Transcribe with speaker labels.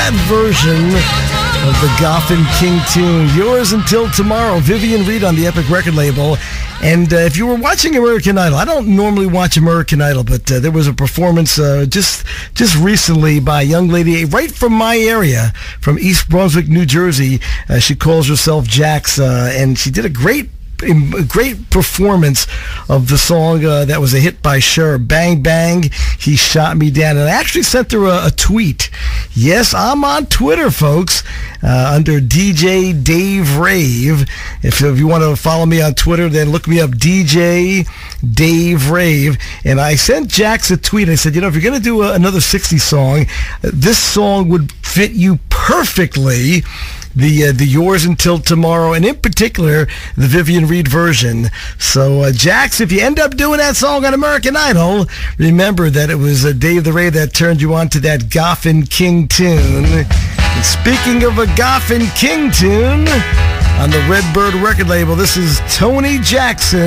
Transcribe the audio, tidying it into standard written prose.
Speaker 1: that version of the Goffin King tune. Yours Until Tomorrow. Vivian Reed on the Epic record label. And if you were watching American Idol, I don't normally watch American Idol, but there was a performance just recently by a young lady right from my area, from East Brunswick, New Jersey. She calls herself Jax, and she did a great performance of the song that was a hit by Cher, Bang Bang, He Shot Me Down. And I actually sent her a tweet. Yes, I'm on Twitter, folks, under DJ Dave Rave. If you want to follow me on Twitter, then look me up, DJ Dave Rave. And I sent Jax a tweet. I said, if you're going to do another 60s song, this song would fit you perfectly. The Yours Until Tomorrow, and in particular, the Vivian Reed version. So, Jax, if you end up doing that song on American Idol, remember that it was Dave the Ray that turned you on to that Goffin King tune. And speaking of a Goffin King tune, on the Redbird record label, this is Tony Jackson.